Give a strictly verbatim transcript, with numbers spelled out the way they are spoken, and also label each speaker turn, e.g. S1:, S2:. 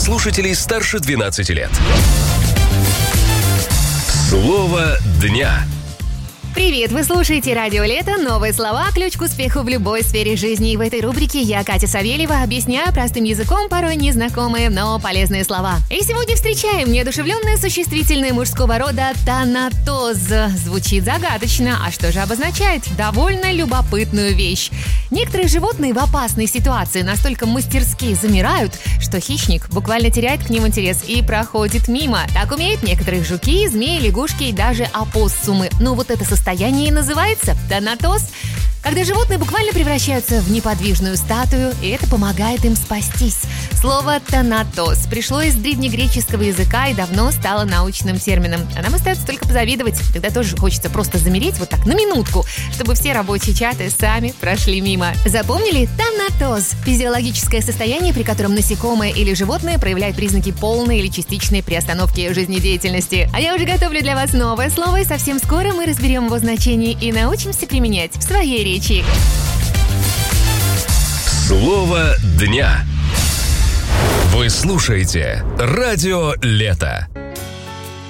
S1: слушателей старше двенадцати лет. Слово дня.
S2: Привет! Вы слушаете «Радио Лето». Новые слова – ключ к успеху в любой сфере жизни. И в этой рубрике я, Катя Савельева, объясняю простым языком порой незнакомые, но полезные слова. И сегодня встречаем неодушевленное существительное мужского рода «танатоз». Звучит загадочно. А что же обозначает? Довольно любопытную вещь. Некоторые животные в опасной ситуации настолько мастерски замирают, что хищник буквально теряет к ним интерес и проходит мимо. Так умеют некоторые жуки, змеи, лягушки и даже опоссумы. Но вот это состояние Состояние называется танатоз, когда животные буквально превращаются в неподвижную статую, и это помогает им спастись. Слово «танатоз» пришло из древнегреческого языка и давно стало научным термином. А нам остается только позавидовать. Тогда тоже хочется просто замереть вот так на минутку, чтобы все рабочие чаты сами прошли мимо. Запомнили? Танатоз – физиологическое состояние, при котором насекомое или животное проявляет признаки полной или частичной приостановки жизнедеятельности. А я уже готовлю для вас новое слово, и совсем скоро мы разберем его значение и научимся применять в своей речи.
S1: Слово дня. Вы слушаете «Радио Лето».